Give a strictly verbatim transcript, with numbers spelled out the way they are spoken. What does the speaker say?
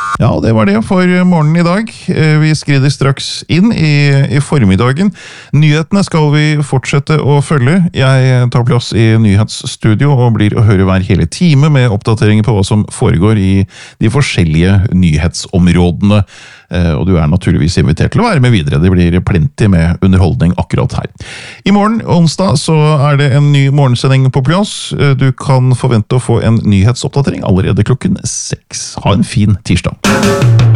Ja, det var det for morgenen i dag. Vi skrider straks inn i, i formiddagen. Nyhetene skal vi fortsette å følge. Jeg tar plass i nyhetsstudio og blir å høre hver hele time med oppdateringer på hva som foregår i de forskjellige nyhetsområdene. Og du er naturligvis invitert til å være med videre. Det blir plenty med underholdning akkurat her. I morgen, onsdag, så er det en ny morgensending på plass. Du kan forvente å få en nyhetsoppdatering allerede klokken seks. Ha en fin tirsdag.